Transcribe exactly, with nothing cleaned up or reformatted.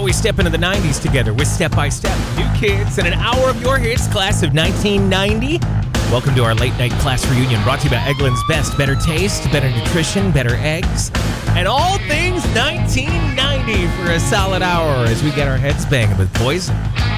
how we step into the nineties together with Step by Step. New kids and an hour of your hits, class of nineteen ninety. Welcome to our late night class reunion, brought to you by Eggland's Best. Better taste, better nutrition, better eggs, and all things nineteen ninety for a solid hour as we get our heads banging with Poison.